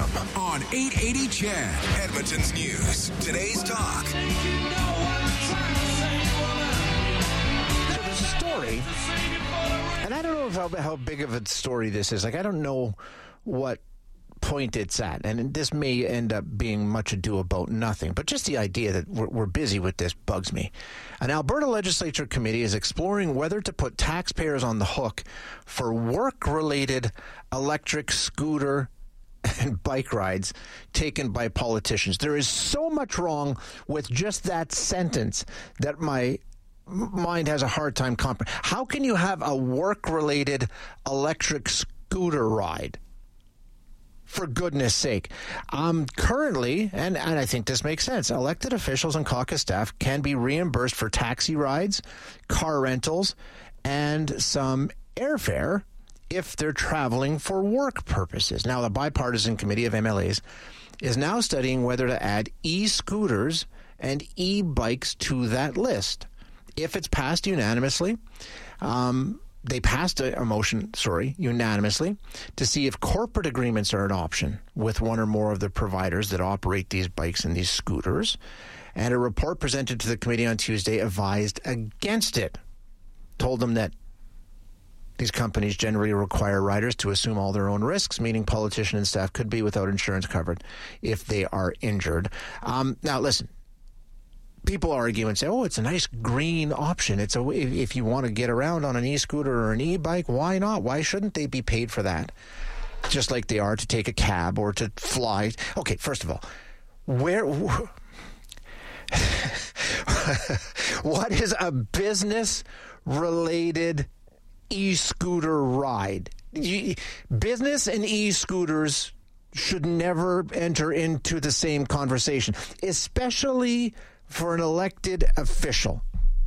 on 880 CHED, Edmonton's News. Today's talk. So there's a story, and I don't know how big of a story this is. Like, I don't know what point it's at, and this may end up being much ado about nothing, but just the idea that we're busy with this bugs me. An Alberta Legislature committee is exploring whether to put taxpayers on the hook for work-related electric scooter and bike rides taken by politicians. There is so much wrong with just that sentence that my mind has a hard time comprehending. How can you have a work-related electric scooter ride? For goodness sake. Currently, and I think this makes sense, elected officials and caucus staff can be reimbursed for taxi rides, car rentals, and some airfare if they're traveling for work purposes. Now, the bipartisan committee of MLAs is now studying whether to add e-scooters and e-bikes to that list. If it's passed unanimously, they passed a motion, unanimously, to see if corporate agreements are an option with one or more of the providers that operate these bikes and these scooters. And a report presented to the committee on Tuesday advised against it. Told them that these companies generally require riders to assume all their own risks, meaning politicians and staff could be without insurance covered if they are injured. Now, listen. People argue and say, oh, it's a nice green option. If you want to get around on an e-scooter or an e-bike, why not? Why shouldn't they be paid for that? Just like they are to take a cab or to fly. Okay, first of all, what is a business-related e-scooter ride? Business and e-scooters should never enter into the same conversation, especially for an elected official.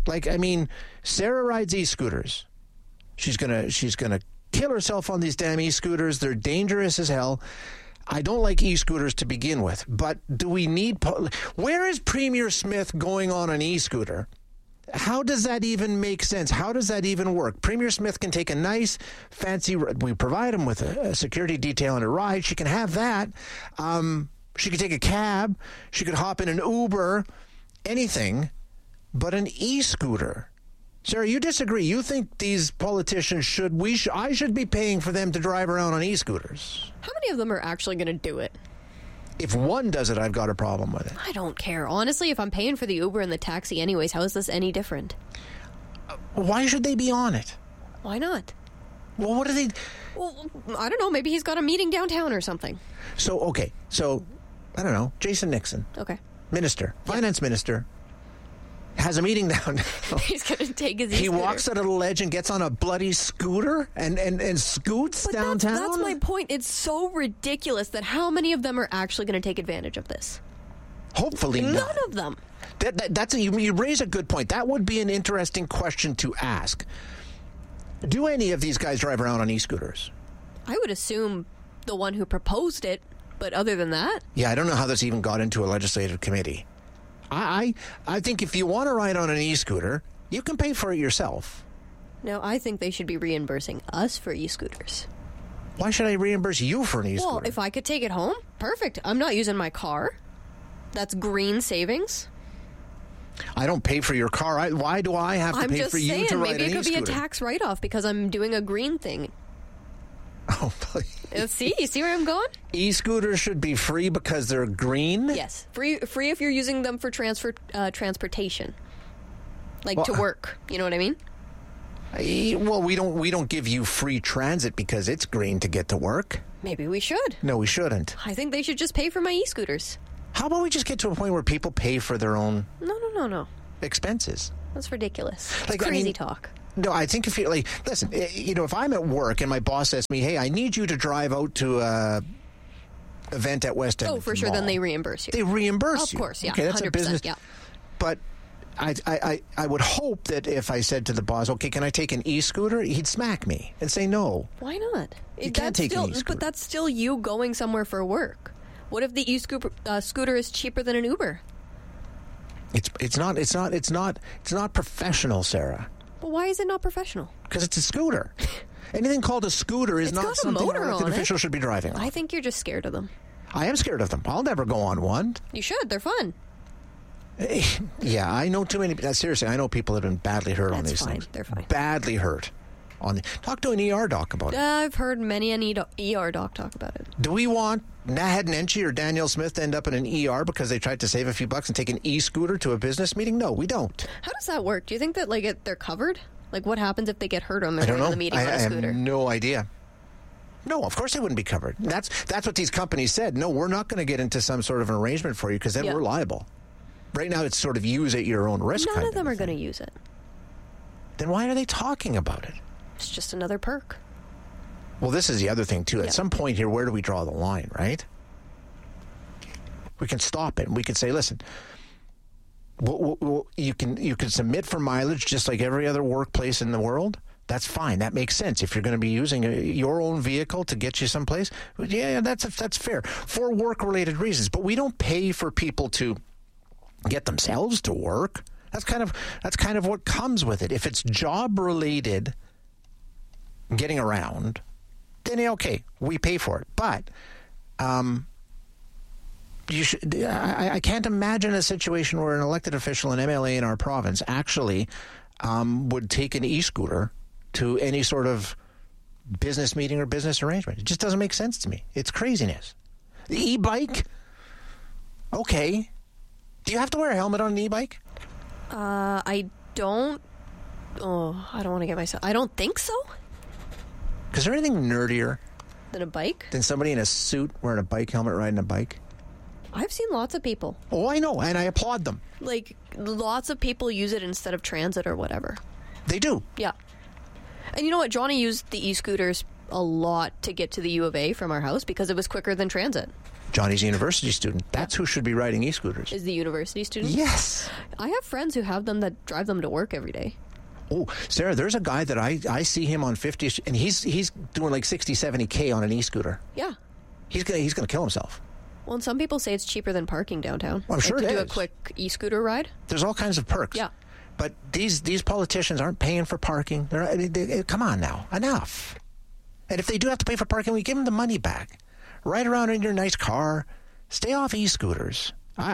Sarah rides e-scooters. She's gonna kill herself on these damn e-scooters. They're dangerous as hell. I don't like e-scooters to begin with, but do we need... Where is Premier Smith going on an e-scooter? How does that even make sense? How does that even work? Premier Smith can take a nice, fancy... We provide him with a security detail and a ride. She can have that. She could take a cab. She could hop in an Uber. Anything but an e-scooter. Sarah, you disagree. You think these politicians I should be paying for them to drive around on e-scooters. How many of them are actually going to do it? If one does it, I've got a problem with it. I don't care. Honestly, if I'm paying for the Uber and the taxi anyways, how is this any different? Why should they be on it? Why not? Well, what are they... Well, I don't know. Maybe he's got a meeting downtown or something. So, I don't know. Jason Nixon. Okay. Minister, finance minister, has a meeting down. He's going to take his e-scooter. He walks out of the ledge and gets on a bloody scooter and scoots downtown? That's my point. It's so ridiculous that how many of them are actually going to take advantage of this? Hopefully None not. of them. You raise a good point. That would be an interesting question to ask. Do any of these guys drive around on e-scooters? I would assume the one who proposed it. But other than that? Yeah, I don't know how this even got into a legislative committee. I think if you want to ride on an e-scooter, you can pay for it yourself. No, I think they should be reimbursing us for e-scooters. Why should I reimburse you for an e-scooter? Well, if I could take it home, perfect. I'm not using my car. That's green savings. I don't pay for your car. Why do I have to pay for you to ride an e-scooter? Maybe it could be a tax write-off because I'm doing a green thing. Oh, please. You see where I'm going? E-scooters should be free because they're green? Yes. Free if you're using them for transportation. To work. You know what I mean? Well, we don't give you free transit because it's green to get to work. Maybe we should. No, we shouldn't. I think they should just pay for my e-scooters. How about we just get to a point where people pay for their own... No. expenses? That's ridiculous. It's crazy talk. No, I think if you listen, if I'm at work and my boss says to me, hey, I need you to drive out to a event at West Edmonton for sure, Mall. Then they reimburse you. They reimburse you. Of course, yeah. Okay, that's a business. Yeah. But I would hope that if I said to the boss, okay, can I take an e-scooter? He'd smack me and say no. Why not? You can't take an e-scooter. But that's still you going somewhere for work. What if the e-scooter is cheaper than an Uber? It's not professional, Sarah. But why is it not professional? Because it's a scooter. Anything called a scooter is not something an elected official should be driving on. I think you're just scared of them. I am scared of them. I'll never go on one. You should. They're fun. Yeah, I know too many. Seriously, I know people that have been badly hurt on these things. They're fine. Badly hurt. Talk to an ER doc about it. I've heard many an ER doc talk about it. Do we want Naheed Nenshi or Danielle Smith to end up in an ER because they tried to save a few bucks and take an e-scooter to a business meeting? No, we don't. How does that work? Do you think that they're covered? Like, what happens if they get hurt on their way to the meeting on a scooter? I have no idea. No, of course they wouldn't be covered. That's what these companies said. No, we're not going to get into some sort of an arrangement for you because then we're liable. Right now, it's sort of use at your own risk. None of them are going to use it. Then why are they talking about it? It's just another perk. Well, this is the other thing, too. At some point here, where do we draw the line, right? We can stop it. And we can say, listen, you can submit for mileage just like every other workplace in the world. That's fine. That makes sense. If you're going to be using your own vehicle to get you someplace, that's fair for work-related reasons. But we don't pay for people to get themselves to work. That's kind of what comes with it. If it's job-related, getting around, then okay, we pay for it. But I can't imagine a situation where an elected official, an MLA in our province, actually would take an e-scooter to any sort of business meeting or business arrangement. It just doesn't make sense to me. It's craziness. The e-bike, okay. Do you have to wear a helmet on an e-bike? I don't. Oh, I don't want to get myself. I don't think so. Is there anything nerdier than a bike? Than somebody in a suit wearing a bike helmet riding a bike? I've seen lots of people. Oh, I know, and I applaud them. Like, lots of people use it instead of transit or whatever. They do. Yeah. And you know what? Johnny used the e-scooters a lot to get to the U of A from our house because it was quicker than transit. Johnny's a university student. That's who should be riding e-scooters. Is the university student? Yes. I have friends who have them that drive them to work every day. Oh, Sarah, there's a guy that I see him on 50, and he's doing like 60, 70K on an e-scooter. Yeah. He's gonna kill himself. Well, and some people say it's cheaper than parking downtown. Well, I'm sure it is. To do a quick e-scooter ride. There's all kinds of perks. Yeah. But these politicians aren't paying for parking. Come on now. Enough. And if they do have to pay for parking, we give them the money back. Ride around in your nice car. Stay off e-scooters.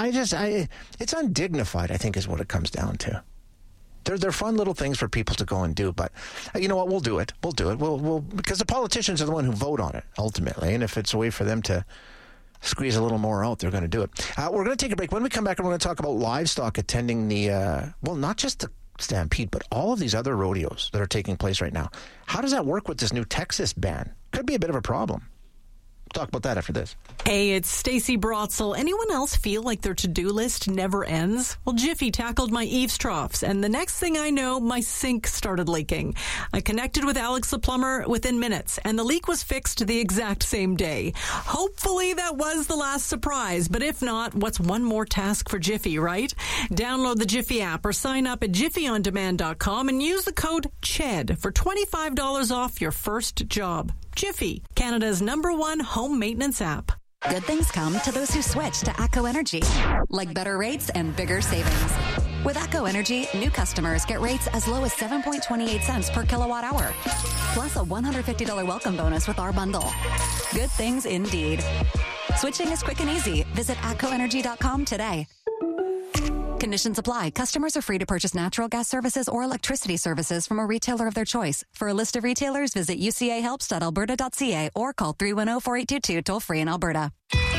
It's undignified, I think, is what it comes down to. They're fun little things for people to go and do, but you know what? We'll do it. We'll because the politicians are the one who vote on it ultimately, and if it's a way for them to squeeze a little more out, they're going to do it. We're going to take a break. When we come back, we're going to talk about livestock attending the not just the Stampede, but all of these other rodeos that are taking place right now. How does that work with this new Texas ban? Could be a bit of a problem. Talk about that after this. Hey, it's Stacey Brotzel. Anyone else feel like their to-do list never ends? Well, Jiffy tackled my eaves troughs, and the next thing I know, my sink started leaking. I connected with Alex the plumber within minutes, and the leak was fixed the exact same day. Hopefully that was the last surprise, but if not, what's one more task for Jiffy, right? Download the Jiffy app or sign up at jiffyondemand.com and use the code CHED for $25 off your first job. Jiffy, Canada's #1 home maintenance app. Good things come to those who switch to ATCO Energy, like better rates and bigger savings. With ATCO Energy, new customers get rates as low as 7.28 cents per kilowatt hour, plus a $150 welcome bonus with our bundle. Good things indeed. Switching is quick and easy. Visit atcoenergy.com today. Conditions apply. Customers are free to purchase natural gas services or electricity services from a retailer of their choice. For a list of retailers, visit ucahelps.alberta.ca or call 310-4822 toll-free in Alberta.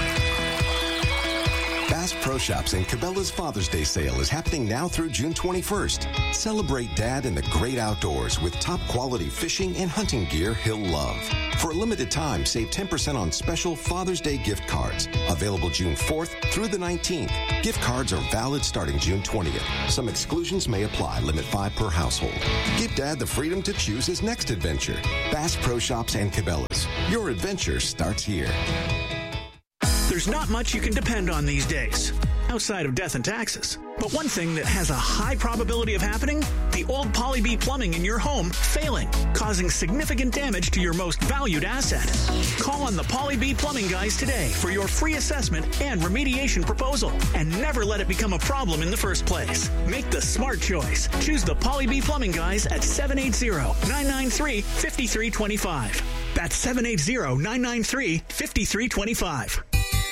Bass Pro Shops and Cabela's Father's Day sale is happening now through June 21st. Celebrate Dad in the great outdoors with top quality fishing and hunting gear he'll love. For a limited time, save 10% on special Father's Day gift cards. Available June 4th through the 19th. Gift cards are valid starting June 20th. Some exclusions may apply. Limit 5 per household. Give Dad the freedom to choose his next adventure. Bass Pro Shops and Cabela's. Your adventure starts here. There's not much you can depend on these days, outside of death and taxes. But one thing that has a high probability of happening, the old Poly B plumbing in your home failing, causing significant damage to your most valued asset. Call on the Poly B plumbing guys today for your free assessment and remediation proposal, and never let it become a problem in the first place. Make the smart choice. Choose the Poly B plumbing guys at 780-993-5325. That's 780-993-5325.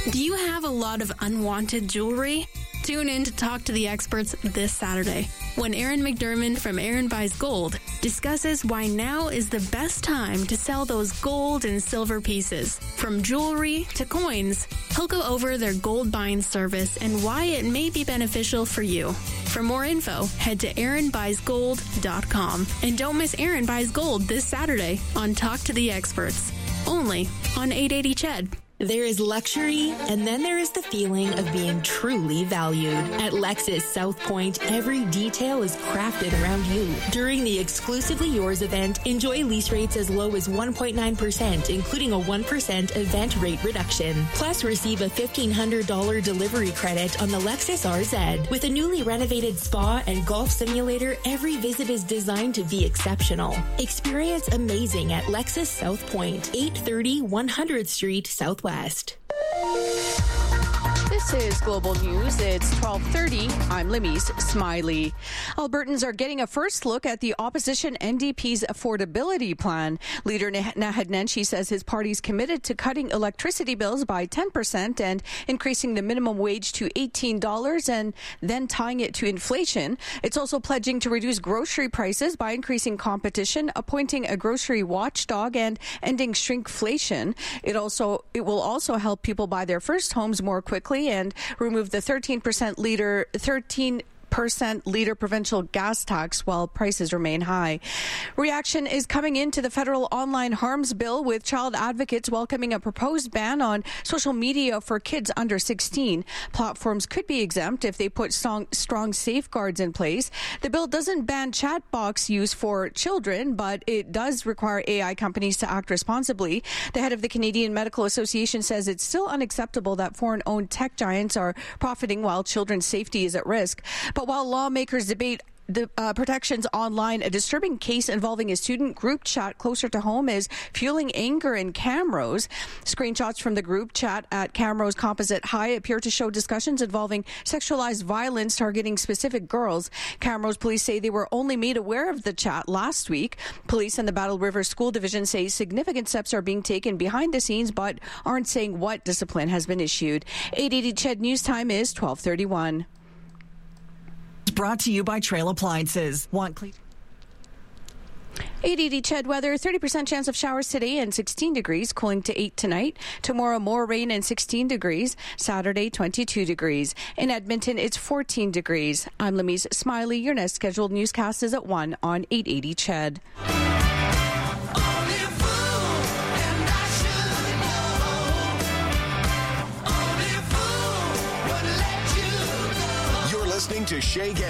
Do you have a lot of unwanted jewelry? Tune in to Talk to the Experts this Saturday when Aaron McDermott from Aaron Buys Gold discusses why now is the best time to sell those gold and silver pieces. From jewelry to coins, he'll go over their gold buying service and why it may be beneficial for you. For more info, head to AaronBuysGold.com. And don't miss Aaron Buys Gold this Saturday on Talk to the Experts, only on 880 CHED. There is luxury, and then there is the feeling of being truly valued. At Lexus South Point, every detail is crafted around you. During the Exclusively Yours event, enjoy lease rates as low as 1.9%, including a 1% event rate reduction. Plus, receive a $1,500 delivery credit on the Lexus RZ. With a newly renovated spa and golf simulator, every visit is designed to be exceptional. Experience amazing at Lexus South Point, 830 100th Street Southwest. This is Global News. It's 12:30. I'm Limmy's Smiley. Albertans are getting a first look at the opposition NDP's affordability plan. Leader Naheed Nenshi says his party's committed to cutting electricity bills by 10% and increasing the minimum wage to $18 and then tying it to inflation. It's also pledging to reduce grocery prices by increasing competition, appointing a grocery watchdog, and ending shrinkflation. It will also help people buy their first homes more quickly and remove the 13% liter provincial gas tax while prices remain high. Reaction is coming into the federal online harms bill, with child advocates welcoming a proposed ban on social media for kids under 16. Platforms could be exempt if they put strong safeguards in place. The bill doesn't ban chat box use for children, but it does require AI companies to act responsibly. The head of the Canadian Medical Association says it's still unacceptable that foreign-owned tech giants are profiting while children's safety is at risk. But while lawmakers debate the protections online, a disturbing case involving a student group chat closer to home is fueling anger in Camrose. Screenshots from the group chat at Camrose Composite High appear to show discussions involving sexualized violence targeting specific girls. Camrose police say they were only made aware of the chat last week. Police and the Battle River School Division say significant steps are being taken behind the scenes, but aren't saying what discipline has been issued. 880 CHED News Time is 12:31. Brought to you by Trail Appliances. 880 CHED weather, 30% chance of showers today and 16 degrees, cooling to 8 tonight. Tomorrow, more rain and 16 degrees. Saturday, 22 degrees. In Edmonton, it's 14 degrees. I'm Limmy's Smiley. Your next scheduled newscast is at 1 on 880 CHED. Listening to Shay Gans.